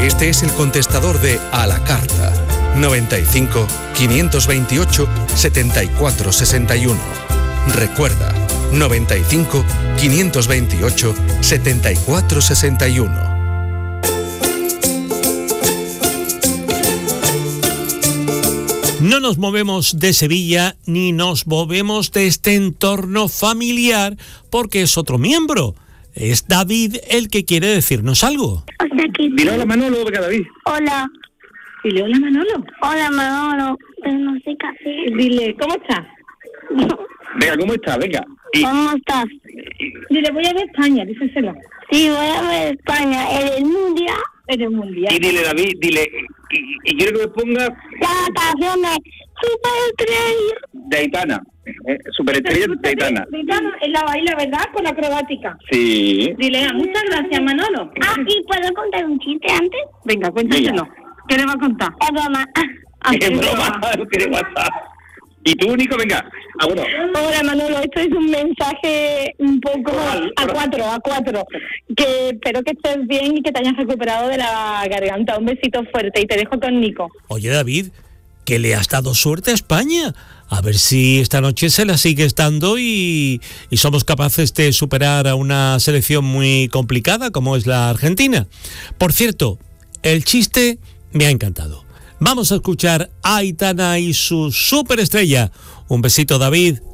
Este es el contestador de A la Carta. 95 528 74 61. Recuerda, 95 528 74 61. No nos movemos de Sevilla ni nos movemos de este entorno familiar porque es otro miembro. Es David el que quiere decirnos algo. Dile hola Manolo, venga David. Hola. Dile hola Manolo. Hola Manolo, pero no sé qué hacer. Dile, ¿cómo estás? Venga, ¿cómo estás? Venga. ¿Cómo estás? Dile, voy a ver España, díselo. Sí, voy a ver España en el Mundial. En el Mundial. Y dile David, dile, y quiero que me ponga... La canción de Superestrella. De Aitana. Superestrella de Aitana. De Aitana, en la baila, ¿verdad? Con la acrobática. Sí. Dile, muchas gracias Manolo. ¿Y puedo contar un chiste antes? Venga, cuéntaselo. ¿Qué le va a contar? Es broma. Es broma, no tiene WhatsApp. ¿Y tú, Nico? Venga. Bueno. Hola Manolo, esto es un mensaje un poco a cuatro, que espero que estés bien y que te hayas recuperado de la garganta. Un besito fuerte y te dejo con Nico. Oye David, que le has dado suerte a España. A ver si esta noche se la sigues dando y somos capaces de superar a una selección muy complicada como es la Argentina. Por cierto, el chiste me ha encantado. Vamos a escuchar a Aitana y su superestrella. Un besito, David.